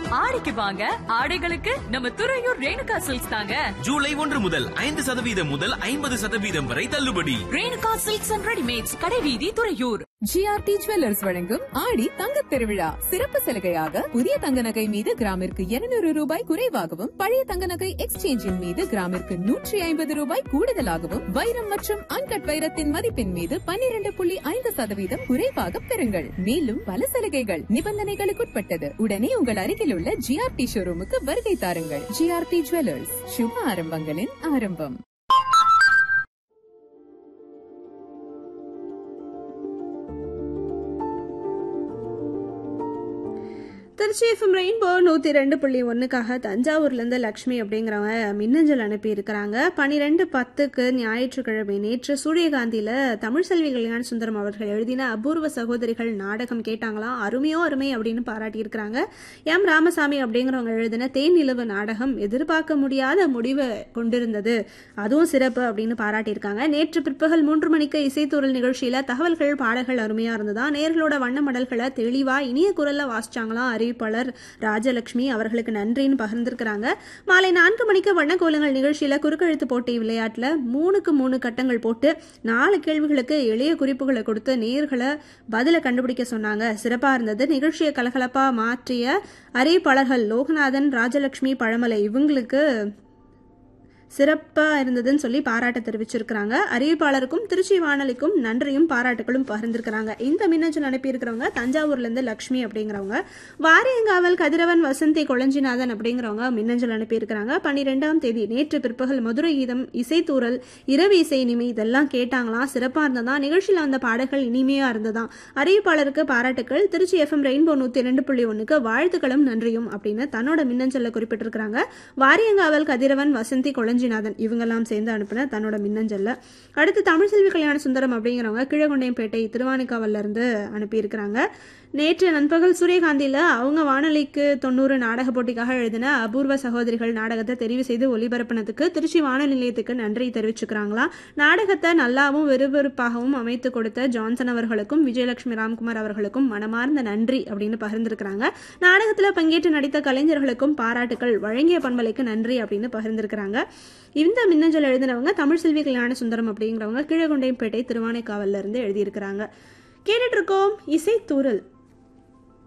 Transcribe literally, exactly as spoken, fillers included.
ஆடிக்கு வாங்க, ஆடைகளுக்கு நம்ம துறையூர் ரேணுகா சில்க்ஸ் தாங்க. ஜூலை ஒன்று முதல் ஐந்து சதவீதம் முதல் ஐம்பது சதவீதம் வரை தள்ளுபடி. ரேணுகா சில்க்ஸ் அண்ட் ரெடிமேட்ஸ், கடைவீதி, துறையூர். ஜிஆர்டி ஜுவல்லர்ஸ் வழங்கும் ஆடி தங்கத் திருவிழா சிறப்பு சலுகையாக புதிய தங்க நகை மீது கிராமிற்கு இருநூறு ரூபாய் குறைவாகவும், பழைய தங்க நகை எக்ஸ்சேஞ்சின் மீது கிராமிற்கு நூற்றி ஐம்பது ரூபாய் கூடுதலாகவும், வைரம் மற்றும் அன்கட் வைரத்தின் மதிப்பின் மீது பன்னிரண்டு புள்ளி ஐந்து சதவீதம் குறைவாக பெறுங்கள். மேலும் பல சலுகைகள் நிபந்தனைகளுக்குட்பட்டது. உடனே உங்கள் அருகில் உள்ள ஜிஆர்டி ஷோரூமுக்கு வருகை தாருங்கள். ஜிஆர்டி ஜுவல்லர்ஸ், சுப ஆரம்பங்களின் ஆரம்பம். திருச்சி எஃப்எம் ரெயின்போ நூற்றி ரெண்டு புள்ளி ஒன்றுக்காக தஞ்சாவூர்லேருந்து லக்ஷ்மி அப்படிங்கிறவங்க மின்னஞ்சல் அனுப்பி இருக்கிறாங்க. பன்னிரெண்டு பத்துக்கு ஞாயிற்றுக்கிழமை நேற்று சூரியகாந்தியில் தமிழ்செல்வி கல்யாண சுந்தரம் அவர்கள் எழுதின அபூர்வ சகோதரிகள் நாடகம் கேட்டாங்களாம். அருமையோ அருமை அப்படின்னு பாராட்டியிருக்கிறாங்க. எம் ராமசாமி அப்படிங்கிறவங்க எழுதின தேன் நிலவு நாடகம் எதிர்பார்க்க முடியாத முடிவை கொண்டிருந்தது, அதுவும் சிறப்பு அப்படின்னு பாராட்டியிருக்காங்க. நேற்று பிற்பகல் மூன்று மணிக்கு இசைத்தூரல் நிகழ்ச்சியில் தகவல்கள் பாடல்கள் அருமையாக இருந்ததா. நேர்களோட வண்ண மடல்களை தெளிவாக இனிய குரலில் வாசிச்சாங்களாம். அறிவிப்பாளர் ராஜலட்சுமி அவர்களுக்கு நன்றின்னு பகிர்ந்திருக்கிறாங்க. மாலை நான்கு மணிக்கு வண்ணக்கோலங்கள் நிகழ்ச்சியில குறுக்கெழுத்து போட்டி விளையாட்டுல மூணுக்கு மூணு கட்டங்கள் போட்டு நாலு கேள்விகளுக்கு எளிய குறிப்புகளை கொடுத்து நேர்களை பதில கண்டுபிடிக்க சொன்னாங்க. சிறப்பா இருந்தது. நிகழ்ச்சியை கலகலப்பா மாற்றிய அறிவிப்பாளர்கள் லோகநாதன், ராஜலட்சுமி, பழமலை இவங்களுக்கு சிறப்பாக இருந்ததுன்னு சொல்லி பாராட்ட தெரிவிச்சிருக்கிறாங்க. அறிவிப்பாளருக்கும் திருச்சி வானொலிக்கும் நன்றியும் பாராட்டுகளும் பகிர்ந்திருக்கிறாங்க. இந்த மின்னஞ்சல் அனுப்பியிருக்கிறவங்க தஞ்சாவூர்லேருந்து லக்ஷ்மி அப்படிங்கிறவங்க. வாரியங்காவல் கதிரவன் வசந்தி கொளஞ்சிநாதன் அப்படிங்கிறவங்க மின்னஞ்சல் அனுப்பியிருக்கிறாங்க. பன்னிரெண்டாம் தேதி நேற்று பிற்பகல் மதுரை கீதம், இசைத்தூரல், இரவு இசை இனிமை இதெல்லாம் கேட்டாங்களாம். சிறப்பாக இருந்ததான். நிகழ்ச்சியில் வந்த பாடல்கள் இனிமையாக இருந்ததான். அறிவிப்பாளருக்கு பாராட்டுக்கள். திருச்சி எஃப்எம் ரெயின்போ நூற்றி ரெண்டு புள்ளி ஒன்றுக்கு வாழ்த்துக்களும் நன்றியும் அப்படின்னு தன்னோட மின்னஞ்சலில் குறிப்பிட்டிருக்கிறாங்க. வாரியங்காவல் கதிரவன் வசந்தி கொளஞ்சி நாதன் இவங்கெல்லாம் சேர்ந்து அனுப்பின தன்னோட மின்னஞ்சல்ல. அடுத்து தமிழ்செல்வி கல்யாண சுந்தரம் அப்படிங்கிறவங்க கீழகொண்டையம்பேட்டை திருவானைக்காவல்ல இருந்து அனுப்பியிருக்கிறாங்க. நேற்று நண்பகல் சூரியகாந்தியில அவங்க வானொலிக்கு தொண்ணூறு நாடக போட்டிக்காக எழுதின அபூர்வ சகோதரிகள் நாடகத்தை தெரிவு செய்து ஒலிபரப்பினதுக்கு திருச்சி வானொலி நிலையத்துக்கு நன்றி தெரிவிச்சுக்கிறாங்களாம். நாடகத்தை நல்லாவும் விறுவிறுப்பாகவும் அமைத்து கொடுத்த ஜான்சன் அவர்களுக்கும் விஜயலட்சுமி ராம்குமார் அவர்களுக்கும் மனமார்ந்த நன்றி அப்படின்னு பகிர்ந்திருக்கிறாங்க. நாடகத்தில் பங்கேற்று நடித்த கலைஞர்களுக்கும் பாராட்டுக்கள். வழங்கிய பண்பலைக்கு நன்றி அப்படின்னு பகிர்ந்திருக்கிறாங்க. இந்த மின்னஞ்சல் எழுதினவங்க தமிழ்செல்வி கல்யாண சுந்தரம் அப்படிங்கிறவங்க கீழகொண்டையம்பேட்டை திருவானைக்காவல்ல இருந்து எழுதியிருக்கிறாங்க. கேட்டுட்டு இருக்கோம் இசைத்தூரல்.